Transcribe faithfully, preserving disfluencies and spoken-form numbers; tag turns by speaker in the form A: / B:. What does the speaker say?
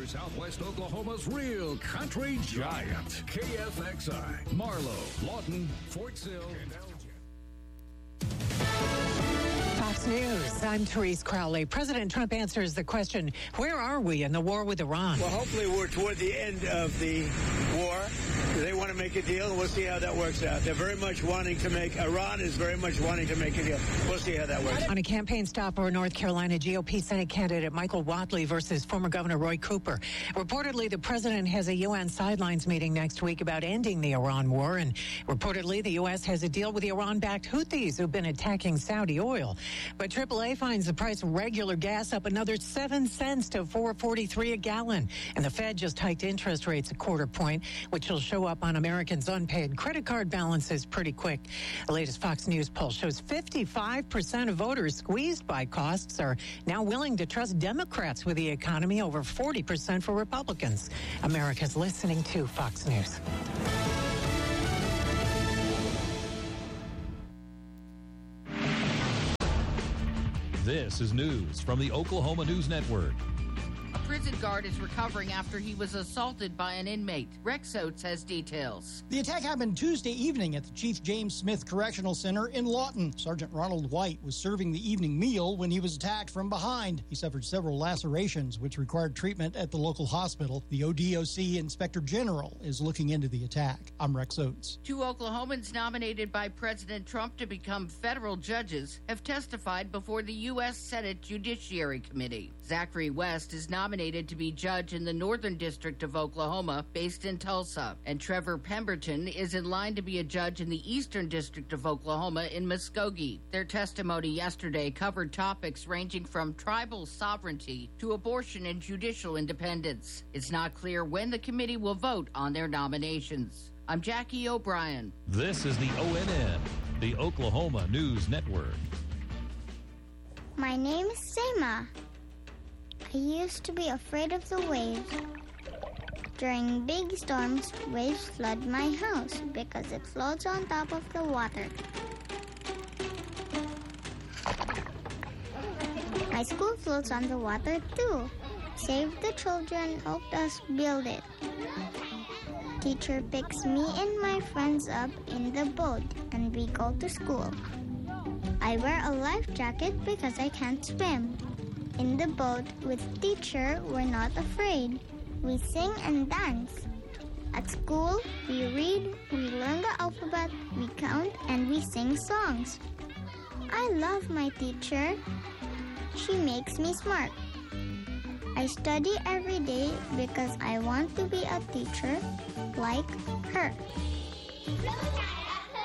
A: Southwest Oklahoma's real country giant. K F X I, Marlow, Lawton, Fort Sill, and Elgin.
B: Fox News, I'm Therese Crowley. President Trump answers the question, where are we in the war with Iran?
C: Well, hopefully we're toward the end of the war. They want to make a deal, and we'll see how that works out. They're very much wanting to make, Iran is very much wanting to make a deal. We'll see how that works.
B: On a campaign stop over North Carolina, G O P Senate candidate Michael Whatley versus former Governor Roy Cooper. Reportedly, the president has a U N sidelines meeting next week about ending the Iran war, and reportedly the U S has a deal with the Iran-backed Houthis who've been attacking Saudi oil. But triple A finds the price of regular gas up another seven cents to four forty-three a gallon. And the Fed just hiked interest rates a quarter point, which will show up on Americans' unpaid credit card balances pretty quick. The latest Fox News poll shows fifty-five percent of voters squeezed by costs are now willing to trust Democrats with the economy, over forty percent for Republicans. America's listening to Fox News.
D: This is news from the Oklahoma News Network.
E: A prison guard is recovering after he was assaulted by an inmate. Rex Oates has details.
F: The attack happened Tuesday evening at the Chief James Smith Correctional Center in Lawton. Sergeant Ronald White was serving the evening meal when he was attacked from behind. He suffered several lacerations, which required treatment at the local hospital. The O D O C Inspector General is looking into the attack. I'm Rex Oates.
E: Two Oklahomans nominated by President Trump to become federal judges have testified before the U S Senate Judiciary Committee. Zachary West is nominated to be judge in the Northern District of Oklahoma, based in Tulsa, and Trevor Pemberton is in line to be a judge in the Eastern District of Oklahoma in Muskogee. Their testimony yesterday covered topics ranging from tribal sovereignty to abortion and judicial independence. It's not clear when the committee will vote on their nominations. I'm Jackie O'Brien.
D: This is the O N N, the Oklahoma News Network.
G: My name is Seema. I used to be afraid of the waves. During big storms, waves flood my house because it floats on top of the water. My school floats on the water too. Save the Children helped us build it. Teacher picks me and my friends up in the boat and we go to school. I wear a life jacket because I can't swim. In the boat with teacher, we're not afraid. We sing and dance. At school, we read, we learn the alphabet, we count, and we sing songs. I love my teacher. She makes me smart. I study every day because I want to be a teacher like her.